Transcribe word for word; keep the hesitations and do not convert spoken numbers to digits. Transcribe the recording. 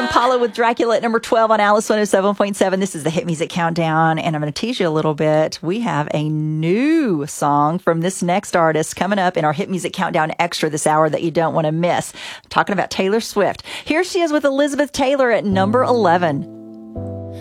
Impala with Dracula at number twelve on Alice one oh seven point seven. This is the Hit Music Countdown, and I'm going to tease you a little bit. We have a new song from this next artist coming up in our Hit Music Countdown Extra this hour that you don't want to miss. I'm talking about Taylor Swift. Here she is with Elizabeth Taylor at number eleven.